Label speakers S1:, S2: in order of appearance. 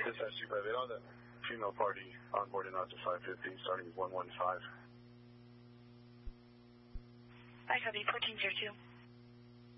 S1: Dispatch 258 on the female party on board and out to 550, starting with 115.
S2: I copy 1402.